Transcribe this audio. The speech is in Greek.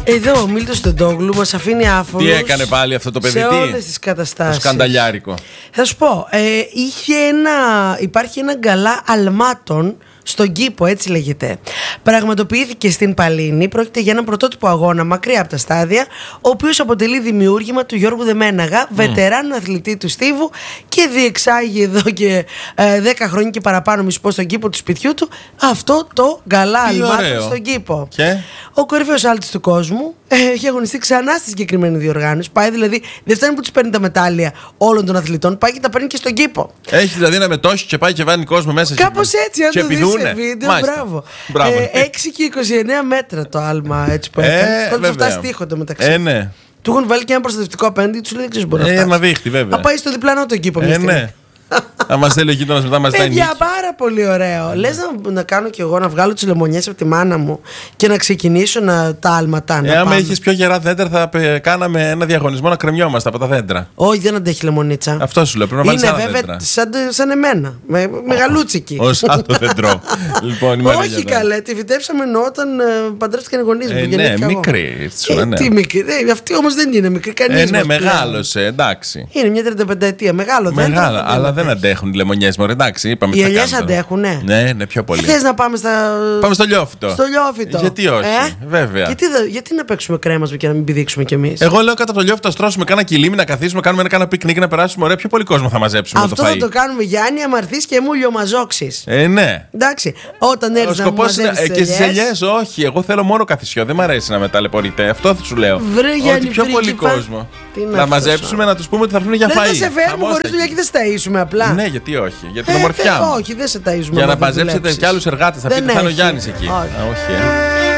Εδώ ο Μίλτος Τεντόγλου μας αφήνει άφωνος. Τι έκανε πάλι αυτό το παιδί, σε όλες τις καταστάσεις. Το σκανταλιάρικο. Θα σου πω, υπάρχει ένα γκαλά αλμάτων στον κήπο, έτσι λέγεται. Πραγματοποιήθηκε στην Παλίνη. Πρόκειται για ένα πρωτότυπο αγώνα μακριά από τα στάδια, ο οποίος αποτελεί δημιούργημα του Γιώργου Δεμέναγα, βετεράνου αθλητή του Στίβου, και διεξάγει εδώ και 10 χρόνια και παραπάνω, μη σου πω, στον κήπο του σπιτιού του αυτό το γκαλά αλμάτων στον κήπο. Και? Ο κορυφαίος άλτης του κόσμου έχει αγωνιστεί ξανά στη συγκεκριμένη διοργάνωση. Πάει δηλαδή, δεν φτάνει που τους παίρνει τα μετάλλια όλων των αθλητών, πάει και τα παίρνει και στον κήπο. Έχει δηλαδή ένα μετόχι και πάει και βάνει κόσμο μέσα. Κάπως έτσι, αν το δεις σε βίντεο. Μπράβο. 6 και 29 μέτρα το άλμα, έτσι που έκανε. Τότε θα φτάσει τείχο μεταξύ. Ναι. Του έχουν βάλει και ένα προστατευτικό απέναντι, του λέει δεν ξέρει μπορεί να φτάσει. Μα δείχνει, βέβαια. Θα πάει στο διπλανό το κήπο. Ναι. Αν μας θέλει ο γείτονας μετά μας δίνει. Παιδιά, πάρα πολύ ωραίο. Λες να κάνω κι εγώ, να βγάλω τις λεμονιές από τη μάνα μου και να ξεκινήσω τα άλματα. Άμα είχες πιο γερά δέντρα, θα κάναμε ένα διαγωνισμό να κρεμιόμαστε από τα δέντρα. Όχι, δεν αντέχει λεμονίτσα. Αυτό σου λέω. Πρέπει να βάλεις άλλα δέντρα. Είναι βέβαια σαν εμένα. Μεγαλούτσικη. Ως άλλο δέντρο. Λοιπόν, όχι καλέ, τη φυτέψαμε ενώ όταν παντρεύτηκαν οι γονείς μου. Ναι, μικρή. Τι μικρή. Αυτή όμως δεν είναι μικρή. Κανείς. Ναι, μεγάλωσε, εντάξει. Είναι μια 35ετία. Μεγάλο δέντρο. Αλλά δεν αντέχουν οι λεμονιές μου, εντάξει. Είπαμε, οι ελιές αντέχουνε. Ναι, πιο πολύ. Θες να πάμε στο λιόφυτο. Στο λιόφυτο. Γιατί όχι, βέβαια. Γιατί να παίξουμε κρέμα και να μην πηδήξουμε κι εμείς. Εγώ λέω κάτω από το λιόφυτο, στρώσουμε κάνα κιλίμι, να καθίσουμε, κάνουμε ένα πικνίκ, να περάσουμε ωραία. Πιο πολύ κόσμο θα μαζέψουμε. Αυτό θα το κάνουμε, Γιάννη, άμα έρθεις και μου λιωμαζόξεις. Ναι. Εντάξει. Όταν έρθεις να μαζέψεις. Και στις ελιές, όχι. Εγώ θέλω μόνο καθισιό. Δεν μ' αρέσει να με ταλαιπωρείτε. Αυτό θα σου λέω. Βρε, Γιάννη, πιο πολύ κόσμο. Να μαζέψουμε, να τους πούμε ότι θα έρθουν για φαΐ. Δεν θα σε φέρουμε χωρίς δουλειά και δεν σε ταΐσουμε απλά. Ναι, γιατί όχι. Για την ομορφιά. Όχι, δεν σε ταΐζουμε. Για να μαζέψετε κι άλλους εργάτες. Θα πείτε θα είναι ο Γιάννης εκεί. Όχι.